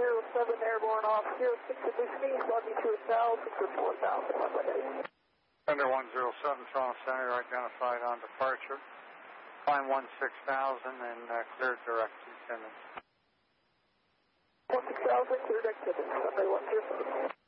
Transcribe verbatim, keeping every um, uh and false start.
zero seven airborne off zero six at this speed, lobby to one thousand for four thousand, runway heading. Thunder one zero seven, Toronto Center, identified on departure. Climb one six thousand and uh, cleared direct descendants. one six thousand, cleared direct descendants, runway one zero seven.